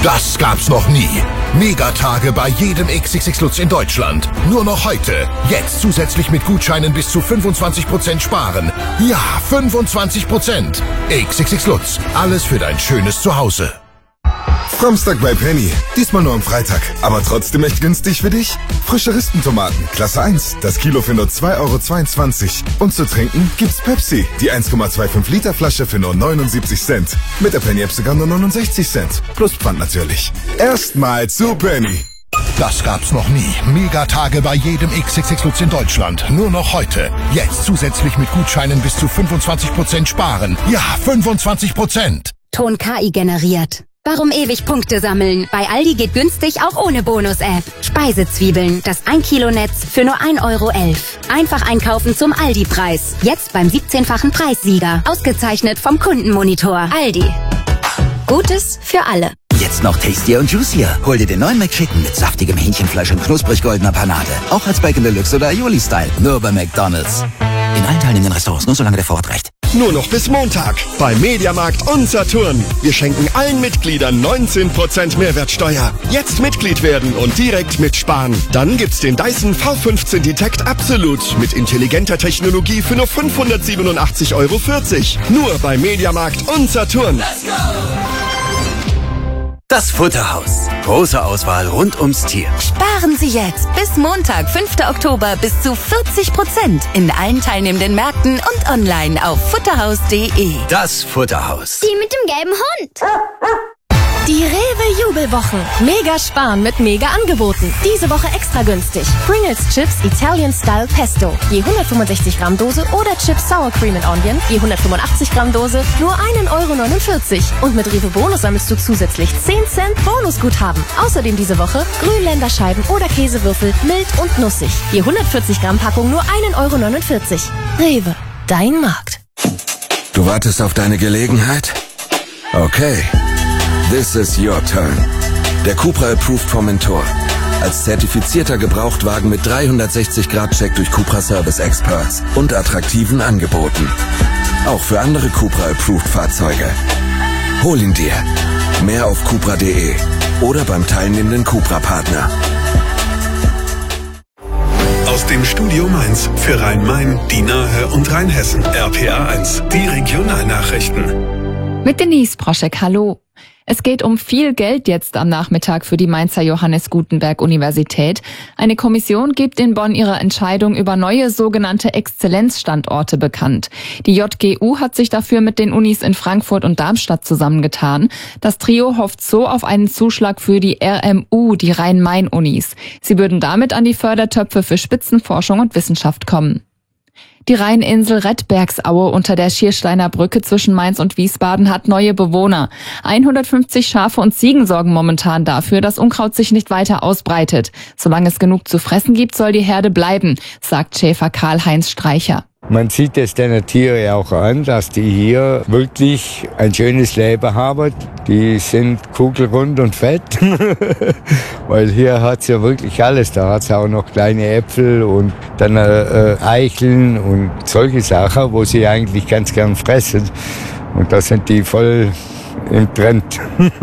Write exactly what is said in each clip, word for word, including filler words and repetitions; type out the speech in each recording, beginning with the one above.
Das gab's noch nie. Megatage bei jedem X X X Lutz in Deutschland. Nur noch heute. Jetzt zusätzlich mit Gutscheinen bis zu fünfundzwanzig Prozent sparen. Ja, fünfundzwanzig Prozent. X X X Lutz. Alles für dein schönes Zuhause. Samstag bei Penny. Diesmal nur am Freitag. Aber trotzdem echt günstig für dich. Frische Ristentomaten, Klasse eins. Das Kilo für nur zwei Euro zweiundzwanzig. Und zu trinken gibt's Pepsi. Die eins Komma fünfundzwanzig Liter Flasche für nur neunundsiebzig Cent. Mit der Penny-App sogar nur neunundsechzig Cent. Plus Pfand natürlich. Erstmal zu Penny. Das gab's noch nie. Megatage bei jedem X X X Lutz in Deutschland. Nur noch heute. Jetzt zusätzlich mit Gutscheinen bis zu fünfundzwanzig Prozent sparen. Ja, fünfundzwanzig Prozent. Ton K I generiert. Warum ewig Punkte sammeln? Bei Aldi geht günstig auch ohne Bonus-App. Speisezwiebeln, das ein Kilo Netz für nur ein Euro elf. Einfach einkaufen zum Aldi-Preis. Jetzt beim siebzehnfachen Preissieger. Ausgezeichnet vom Kundenmonitor. Aldi. Gutes für alle. Jetzt noch tastier und juicier. Hol dir den neuen McChicken mit saftigem Hähnchenfleisch und knusprig goldener Panade. Auch als Bacon Deluxe oder Aioli-Style. Nur bei McDonald's. In allen teilnehmenden Restaurants, nur solange der Vorrat reicht. Nur noch bis Montag bei Mediamarkt und Saturn. Wir schenken allen Mitgliedern neunzehn Prozent Mehrwertsteuer. Jetzt Mitglied werden und direkt mitsparen. Dann gibt's den Dyson V fünfzehn Detect Absolut mit intelligenter Technologie für nur fünfhundertsiebenundachtzig Euro vierzig. Nur bei Mediamarkt und Saturn. Let's go! Das Futterhaus. Große Auswahl rund ums Tier. Sparen Sie jetzt bis Montag, fünften Oktober bis zu vierzig Prozent in allen teilnehmenden Märkten und online auf futterhaus punkt de. Das Futterhaus. Die mit dem gelben Hund. Die Rewe-Jubelwochen. Mega sparen mit Mega-Angeboten. Diese Woche extra günstig. Pringles Chips Italian Style Pesto. Je hundertfünfundsechzig Gramm Dose oder Chips Sour Cream and Onion. Je hundertfünfundachtzig Gramm Dose. Nur ein Euro neunundvierzig. Und mit Rewe Bonus sammelst du zusätzlich zehn Cent Bonusguthaben. Außerdem diese Woche Grünländerscheiben oder Käsewürfel mild und nussig. Je hundertvierzig Gramm Packung nur ein Euro neunundvierzig. Rewe. Dein Markt. Du wartest auf deine Gelegenheit? Okay. This is your turn. Der Cupra Approved Formentor. Als zertifizierter Gebrauchtwagen mit dreihundertsechzig Grad Check durch Cupra Service Experts und attraktiven Angeboten. Auch für andere Cupra Approved Fahrzeuge. Hol ihn dir. Mehr auf cupra punkt de oder beim teilnehmenden Cupra-Partner. Aus dem Studio Mainz für Rhein-Main, die Nahe und Rheinhessen. R P A eins, die Regionalnachrichten. Mit Denise Broschek, hallo. Es geht um viel Geld jetzt am Nachmittag für die Mainzer Johannes Gutenberg Universität. Eine Kommission gibt in Bonn ihre Entscheidung über neue sogenannte Exzellenzstandorte bekannt. Die J G U hat sich dafür mit den Unis in Frankfurt und Darmstadt zusammengetan. Das Trio hofft so auf einen Zuschlag für die R M U, die Rhein-Main-Unis. Sie würden damit an die Fördertöpfe für Spitzenforschung und Wissenschaft kommen. Die Rheininsel Redbergsaue unter der Schiersteiner Brücke zwischen Mainz und Wiesbaden hat neue Bewohner. hundertfünfzig Schafe und Ziegen sorgen momentan dafür, dass Unkraut sich nicht weiter ausbreitet. Solange es genug zu fressen gibt, soll die Herde bleiben, sagt Schäfer Karl-Heinz Streicher. Man sieht es den Tieren auch an, dass die hier wirklich ein schönes Leben haben. Die sind kugelrund und fett, weil hier hat es ja wirklich alles. Da hat es auch noch kleine Äpfel und dann äh, Eicheln und solche Sachen, wo sie eigentlich ganz gern fressen. Und da sind die voll im Trend.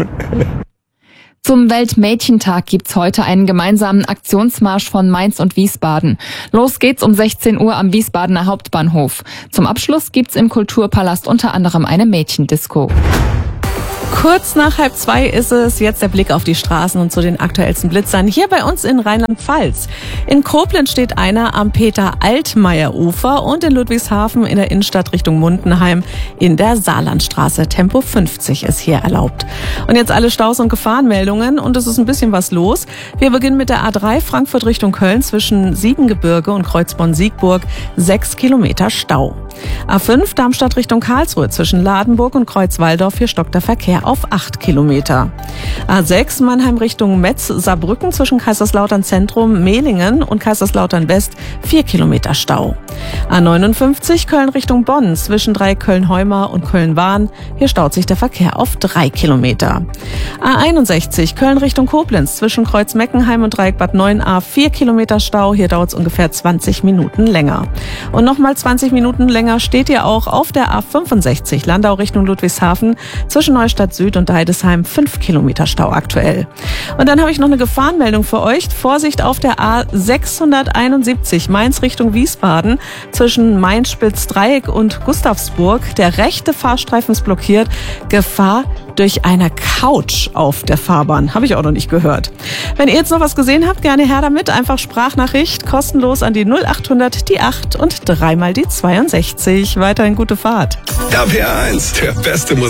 Zum Weltmädchentag gibt's heute einen gemeinsamen Aktionsmarsch von Mainz und Wiesbaden. Los geht's um sechzehn Uhr am Wiesbadener Hauptbahnhof. Zum Abschluss gibt's im Kulturpalast unter anderem eine Mädchendisco. Kurz nach halb zwei ist es. Jetzt der Blick auf die Straßen und zu den aktuellsten Blitzern hier bei uns in Rheinland-Pfalz. In Koblenz steht einer am Peter-Altmaier-Ufer und in Ludwigshafen in der Innenstadt Richtung Mundenheim in der Saarlandstraße. Tempo fünfzig ist hier erlaubt. Und jetzt alle Staus und Gefahrenmeldungen und es ist ein bisschen was los. Wir beginnen mit der A drei Frankfurt Richtung Köln zwischen Siebengebirge und Kreuzborn-Siegburg. Sechs Kilometer Stau. A fünf Darmstadt Richtung Karlsruhe zwischen Ladenburg und Kreuzwaldorf. Hier stockt der Verkehr auf acht Kilometer. A sechs Mannheim Richtung Metz-Saarbrücken zwischen Kaiserslautern Zentrum, Mehlingen und Kaiserslautern West. Vier Kilometer Stau. A neunundfünfzig Köln Richtung Bonn zwischen Dreiecköln-Heumar und Köln-Wahn. Hier staut sich der Verkehr auf drei Kilometer. A einundsechzig Köln Richtung Koblenz zwischen Kreuz-Meckenheim und Dreieck Bad Neuenahr. Vier Kilometer Stau. Hier dauert es ungefähr zwanzig Minuten länger. Und nochmal zwanzig Minuten länger länger steht ihr auch auf der A fünfundsechzig Landau Richtung Ludwigshafen zwischen Neustadt Süd und Deidesheim. Fünf Kilometer Stau aktuell. Und dann habe ich noch eine Gefahrenmeldung für euch. Vorsicht auf der A sechshunderteinundsiebzig Mainz Richtung Wiesbaden zwischen Main-Spitz-Dreieck und Gustavsburg. Der rechte Fahrstreifen ist blockiert. Gefahr durch eine Couch auf der Fahrbahn. Habe ich auch noch nicht gehört. Wenn ihr jetzt noch was gesehen habt, gerne her damit. Einfach Sprachnachricht, kostenlos an die null achthundert, die acht und dreimal die zweiundsechzig. Weiterhin gute Fahrt. R P R eins, der beste Musik.